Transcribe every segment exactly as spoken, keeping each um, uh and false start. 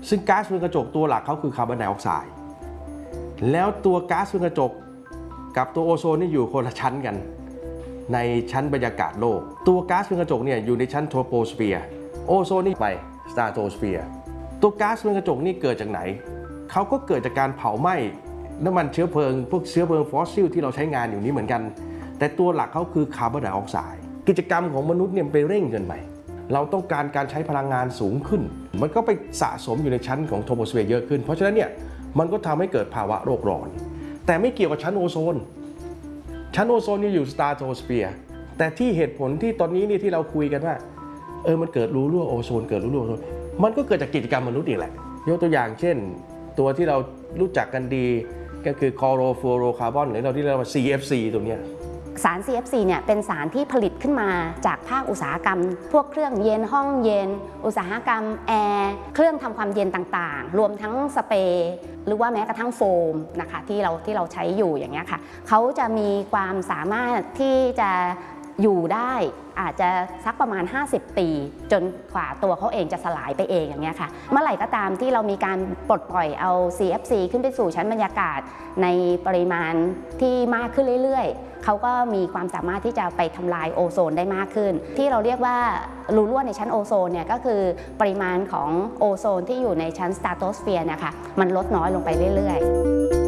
ซึ่งก๊าซเรือนกระจกตัวหลักเขาคือคาร์บอนไดออกไซด์แล้วตัวก๊าซเรือนกระจกกับตัวโอโซนนี่อยู่คนละชั้นกันในชั้นบรรยากาศโลกตัวก๊าซเรือนกระจกเนี่ยอยู่ในชั้นโทรโปสเฟียร์โอโซนนี่ไปสตราโตสเฟียร์ตัวก๊าซเรือนกระจกนี่เกิดจากไหนเขาก็เกิดจากการเผาไหม้น้ำมันเชื้อเพลิงพวกเชื้อเพลิงฟอสซิลที่เราใช้งานอยู่นี้เหมือนกันแต่ตัวหลักเขาคือคาร์บอนไดออกไซด์กิจกรรมของมนุษย์เนี่ยไปเร่งเกินไปเราต้องการการใช้พลังงานสูงขึ้นมันก็ไปสะสมอยู่ในชั้นของโทรโปสเฟียร์เยอะขึ้นเพราะฉะนั้นเนี่ยมันก็ทำให้เกิดภาวะโลกร้อนแต่ไม่เกี่ยวกับชั้นโอโซนชั้นโอโซนนี่อยู่สตราโตสเฟียร์แต่ที่เหตุผลที่ตอนนี้นี่ที่เราคุยกันว่าเออมันเกิดรูรั่วโอโซนเกิดรูรั่วโอโซนมันก็เกิดจากกิจกรรมมนุษย์อีกแหละยกตัวอย่างเช่นตัวที่เรารู้จักกันดีก็คือคลอโรฟลูออโรคาร์บอนหรือเราที่เรียกว่า ซี เอฟ ซี ตัวเนี้ยสาร ซี เอฟ ซี เนี่ยเป็นสารที่ผลิตขึ้นมาจากภาคอุตสาหกรรมพวกเครื่องเย็นห้องเย็นอุตสาหกรรมแอร์เครื่องทำความเย็นต่างๆรวมทั้งสเปรย์หรือว่าแม้กระทั่งโฟมนะคะที่เราที่เราใช้อยู่อย่างเงี้ยค่ะเขาจะมีความสามารถที่จะอยู่ได้อาจจะสักประมาณห้าสิบปีจนกว่าตัวเขาเองจะสลายไปเองอย่างเงี้ยค่ะเมื่อไหร่ก็ตามที่เรามีการปลดปล่อยเอา ซี เอฟ ซี ขึ้นไปสู่ชั้นบรรยากาศในปริมาณที่มากขึ้นเรื่อยๆเขาก็มีความสามารถที่จะไปทำลายโอโซนได้มากขึ้นที่เราเรียกว่ารูรั่วในชั้นโอโซนเนี่ยก็คือปริมาณของโอโซนที่อยู่ในชั้นสตราโตสเฟียร์นะคะมันลดน้อยลงไปเรื่อยๆ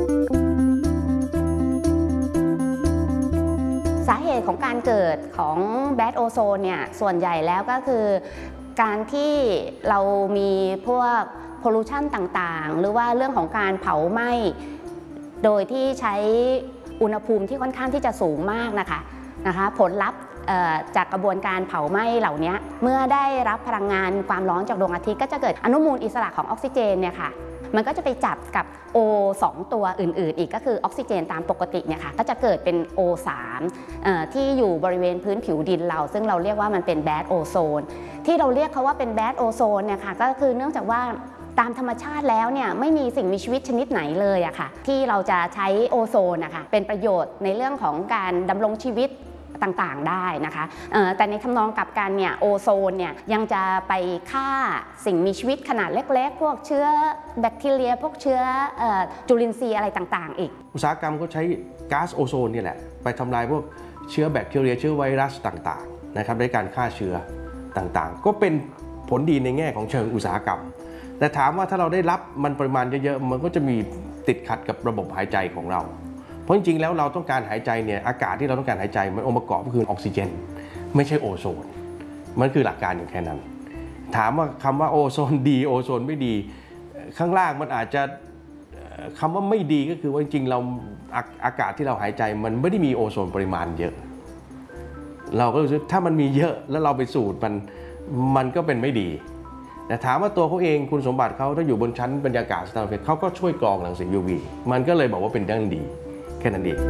สาเหตุของการเกิดของแบดโอโซนเนี่ยส่วนใหญ่แล้วก็คือการที่เรามีพวกพอลูชันต่างๆหรือว่าเรื่องของการเผาไหม้โดยที่ใช้อุณหภูมิที่ค่อนข้างที่จะสูงมากนะคะนะคะผลลัพธ์จากกระบวนการเผาไหม้เหล่านี้เมื่อได้รับพลังงานความร้อนจากดวงอาทิตย์ก็จะเกิดอนุมูลอิสระของออกซิเจนเนี่ยค่ะมันก็จะไปจับกับ โอ สอง ตัวอื่นๆอีกก็คือออกซิเจนตามปกติเนี่ยค่ะก็จะเกิดเป็น โอ สาม ที่อยู่บริเวณพื้นผิวดินเราซึ่งเราเรียกว่ามันเป็นแบดโอโซนที่เราเรียกเขาว่าเป็นแบดโอโซนเนี่ยค่ะก็คือเนื่องจากว่าตามธรรมชาติแล้วเนี่ยไม่มีสิ่งมีชีวิตชนิดไหนเลยอะค่ะที่เราจะใช้โอโซนนะคะเป็นประโยชน์ในเรื่องของการดำรงชีวิตต่างๆได้นะคะแต่ในทำนองกลับกันเนี่ยโอโซนเนี่ยยังจะไปฆ่าสิ่งมีชีวิตขนาดเล็กๆพวกเชื้อแบคทีเรียพวกเชื้อจุลินทรีย์อะไรต่างๆอีกอุตสาหกรรมก็ใช้ก๊าซโอโซนนี่แหละไปทำลายพวกเชื้อแบคทีเรียเชื้อไวรัสต่างๆนะครับในการฆ่าเชื้อต่างๆก็เป็นผลดีในแง่ของเชิงอุตสาหกรรมแต่ถามว่าถ้าเราได้รับมันปริมาณเยอะๆมันก็จะมีติดขัดกับระบบหายใจของเราเพราะจริงๆแล้วเราต้องการหายใจเนี่ยอากาศที่เราต้องการหายใจมันองค์ประกอบก็คือออกซิเจนไม่ใช่โอโซนมันคือหลักการอยู่แค่นั้นถามว่าคำว่าโอโซนดีโอโซนไม่ดีข้างล่างมันอาจจะคำว่าไม่ดีก็คือว่าจริงๆเราอากาศที่เราหายใจมันไม่ได้มีโอโซนปริมาณเยอะเราก็รู้สึกถ้ามันมีเยอะแล้วเราไปสูดมันมันก็เป็นไม่ดีแต่ถามว่าตัวเขาเองคุณสมบัติเขาถ้าอยู่บนชั้นบรรยากาศสตราโตสเฟียร์เขาก็ช่วยกรองรังสี ยู วี มันก็เลยบอกว่าเป็นเรื่องดีแค่นั้นเอง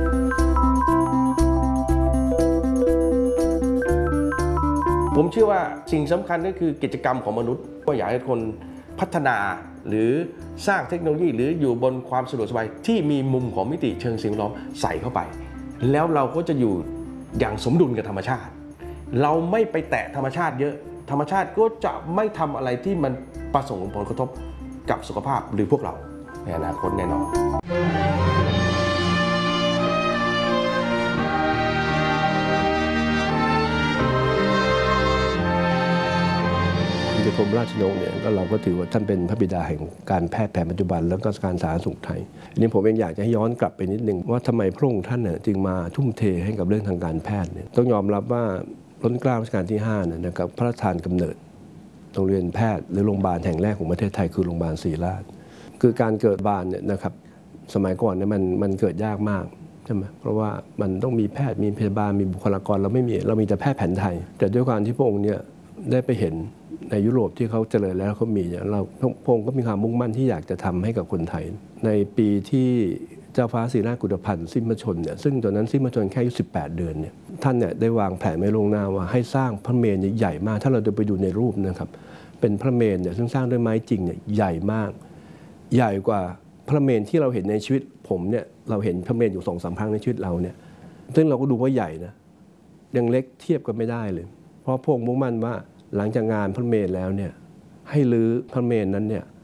ผมเชื่อว่าสิ่งสำคัญก็คือกิจกรรมของมนุษย์ก็อยากให้คนพัฒนาหรือสร้างเทคโนโลยีหรืออยู่บนความสะดวกสบายที่มีมุมของมิติเชิงสิ่งแวดล้อมใส่เข้าไปแล้วเราก็จะอยู่อย่างสมดุลกับธรรมชาติเราไม่ไปแตะธรรมชาติเยอะธรรมชาติก็จะไม่ทำอะไรที่มันประสงค์ผลกระทบกับสุขภาพหรือพวกเราในอนาคตแน่นอนกรมราชนกเนี่ยก็เราก็ถือว่าท่านเป็นพระบิดาแห่งการแพทย์แผนปัจจุบันแล้วก็การสาธารณสุขไทยอันนี้ผมเองอยากจะให้ย้อนกลับไปนิดนึงว่าทำไมพระองค์ท่านเนี่ยจึงมาทุ่มเทให้กับเรื่องทางการแพทย์เนี่ยต้องยอมรับว่ารัชกาลรัชกาลที่ห้าเนี่ยนะครับพระราชทานกำเนิดโรงเรียนแพทย์หรือโรงพยาบาลแห่งแรกของประเทศไทยคือโรงพยาบาลศรีราชคือการเกิดบาลเนี่ยนะครับสมัยก่อนเนี่ยมันมันเกิดยากมากใช่ไหมเพราะว่ามันต้องมีแพทย์มีพยาบาลมีบุคลากรเราไม่มีเรามีแต่แพทย์แผนไทยแต่ด้วยความที่พระองค์เนี่ยได้ไปเห็นในยุโรปที่เขาเจริญแล้วเขามีอย่างเราพระองค์ก็มีความมุ่งมั่นที่อยากจะทำให้กับคนไทยในปีที่เจ้าฟ้าศรีราชกุฎพันธ์สิ้นพระชนม์เนี่ยซึ่งตอนนั้นสิ้นพระชนม์แค่อายุสิบแปดเดือนเนี่ยท่านเนี่ยได้วางแผนไว้ล่วงหน้าว่าให้สร้างพระเมรุใหญ่มากถ้าเราจะไปดูในรูปนะครับเป็นพระเมรุเนี่ยซึ่งสร้างด้วยไม้จริงเนี่ยใหญ่มากใหญ่กว่าพระเมรุที่เราเห็นในชีวิตผมเนี่ยเราเห็นพระเมรุอยู่สองสามครั้งในชีวิตเราเนี่ยซึ่งเราก็ดูว่าใหญ่นะยังเล็กเทียบกันไม่ได้เลยเพราะพระองค์มุ่งมั่นว่าหลังจากงานพระเมรุแล้วเนี่ยให้รื้อพระเมรุนั้นเนี่ย